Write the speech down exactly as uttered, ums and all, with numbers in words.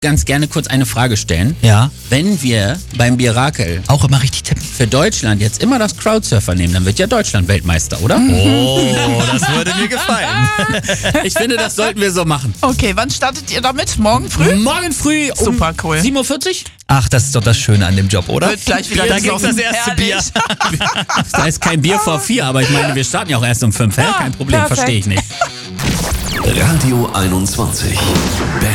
ganz gerne kurz eine Frage stellen. Ja. Wenn wir beim Birakel Auch immer richtig tippen. für Deutschland jetzt immer das Crowdsurfer nehmen, dann wird ja Deutschland Weltmeister, oder? Oh, das würde mir gefallen. Ich finde, das sollten wir so machen. Okay, wann startet ihr damit? Morgen früh? Morgen früh um Super cool. sieben Uhr vierzig? Ach, das ist doch das Schöne an dem Job, oder? Wird gleich wieder Da gibt's gesoffen. das erste Herrlich. Bier. Da ist kein Bier vor vier, aber ich meine, wir starten ja auch erst um fünf. Hä? Kein Problem, perfekt. verstehe ich nicht. Radio einundzwanzig.